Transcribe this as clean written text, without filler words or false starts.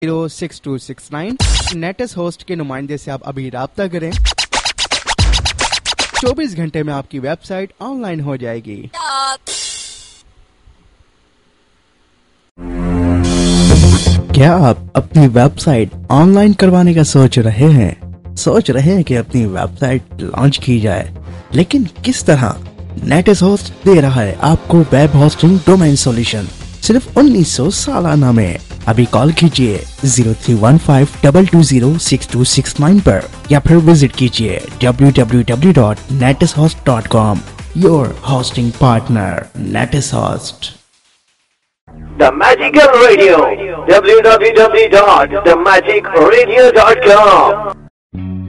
6269 nets host के नुमाइंदे से आप अभी राब्ता करें। 24 घंटे में आपकी वेबसाइट ऑनलाइन हो जाएगी। क्या आप अपनी वेबसाइट ऑनलाइन करवाने का सोच रहे हैं कि अपनी वेबसाइट लॉन्च की जाए, लेकिन किस तरह? नेटस होस्ट दे रहा है आपको वेब होस्टिंग डोमेन सॉल्यूशन सिर्फ 1900 सालाना में। अभी कॉल कीजिए 0315220669 पर या फिर विजिट कीजिए www.netishost.com। Your hosting partner nets host. The Magical Radio, www.themagicradio.com।